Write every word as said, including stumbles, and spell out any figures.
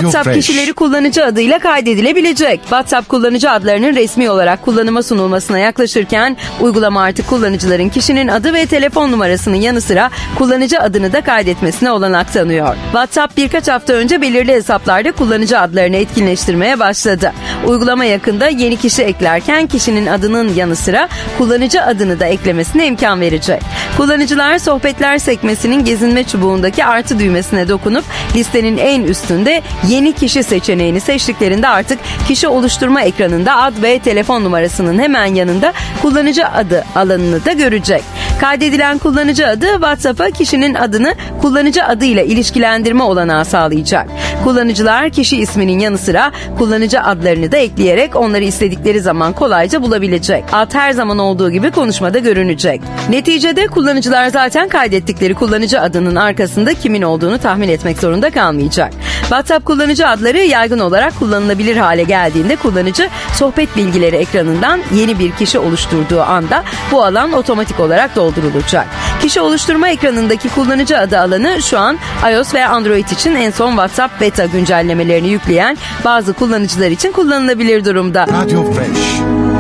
WhatsApp Fresh. kişileri kullanıcı adıyla kaydedilebilecek. WhatsApp kullanıcı adlarının resmi olarak kullanıma sunulmasına yaklaşırken uygulama artık kullanıcıların kişinin adı ve telefon numarasının yanı sıra kullanıcı adını da kaydetmesine olanak tanıyor. WhatsApp birkaç hafta önce belirli hesaplarda kullanıcı adlarını etkinleştirmeye başladı. Uygulama yakında yeni kişi eklerken kişinin adının yanı sıra kullanıcı adını da eklemesine imkan verecek. Kullanıcılar sohbetler sekmesinin gezinme çubuğundaki artı düğmesine dokunup listenin en üstünde yeni kişi seçeneğini seçtiklerinde artık kişi oluşturma ekranında ad ve telefon numarasının hemen yanında kullanıcı adı alanını da görecek. Kaydedilen kullanıcı adı WhatsApp'a kişinin adını kullanıcı adıyla ilişkilendirme olanağı sağlayacak. Kullanıcılar kişi isminin yanı sıra kullanıcı adlarını da ekleyerek onları istedikleri zaman kolayca bulabilecek. Ad her zaman olduğu gibi konuşmada görünecek. Neticede kullanıcılar zaten kaydettikleri kullanıcı adının arkasında kimin olduğunu tahmin etmek zorunda kalmayacak. WhatsApp kullanıcı adları yaygın olarak kullanılabilir hale geldiğinde kullanıcı sohbet bilgileri ekranından yeni bir kişi oluşturduğu anda bu alan otomatik olarak doldurulacak. Kişi oluşturma ekranındaki kullanıcı adı alanı şu an iOS ve Android için en son WhatsApp beta güncellemelerini yükleyen bazı kullanıcılar için kullanılabilir durumda. Radio Fresh.